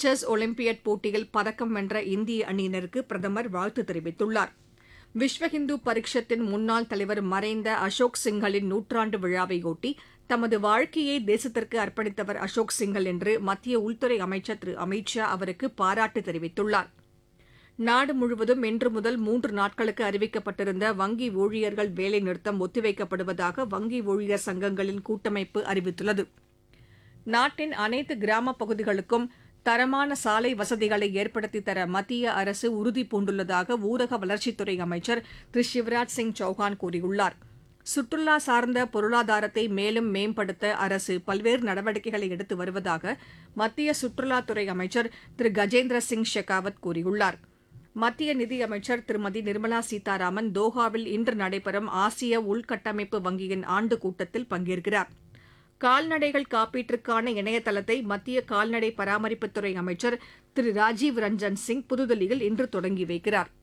Chess olympiad போட்டியில் பதக்கம் வென்ற இந்திய அணியினருக்கு பிரதமர் வாழ்த்து தெரிவித்துள்ளார். விஸ்வ இந்து பரிஷத்தின் முன்னாள் தலைவர் மறைந்த அசோக் சிங்கலின் நூற்றாண்டு விழாவையொட்டி தமது வாழ்க்கையை தேசத்திற்கு அர்ப்பணித்தவர் அசோக் சிங்கல் என்று மத்திய உள்துறை அமைச்சர் திரு அமித் ஷா அவருக்கு பாராட்டு தெரிவித்துள்ளார். நாடு முழுவதும் இன்று முதல் 3 நாட்களுக்கு அறிவிக்கப்பட்டிருந்த வங்கி ஊழியர்கள் வேலைநிறுத்தம் ஒத்திவைக்கப்படுவதாக வங்கி ஊழியர் சங்கங்களின் கூட்டமைப்பு அறிவித்துள்ளது. நாட்டின் அனைத்து கிராமப் பகுதிகளுக்கும் தரமான சாலை வசதிகளை ஏற்படுத்தித் தர மத்திய அரசு உறுதிபூண்டுள்ளதாக ஊரக வளர்ச்சித்துறை அமைச்சர் திரு சிவராஜ் சிங் சௌஹான் கூறியுள்ளார். சுற்றுலா சார்ந்த பொருளாதாரத்தை மேலும் மேம்படுத்த அரசு பல்வேறு நடவடிக்கைகளை எடுத்து வருவதாக மத்திய சுற்றுலாத்துறை அமைச்சர் திரு கஜேந்திர சிங் ஷெகாவத் கூறியுள்ளார். மத்திய நிதியமைச்சர் திருமதி நிர்மலா சீதாராமன் தோஹாவில் இன்று நடைபெறும் ஆசிய உள்கட்டமைப்பு வங்கியின் ஆண்டு கூட்டத்தில் பங்கேற்கிறார். கால்நடைகள் காப்பீட்டிற்கான இணையதளத்தை மத்திய கால்நடை பராமரிப்புத்துறை அமைச்சர் திரு ராஜீவ் ரஞ்சன் சிங் புதுதில்லியில் இன்று தொடங்கி வைக்கிறார்.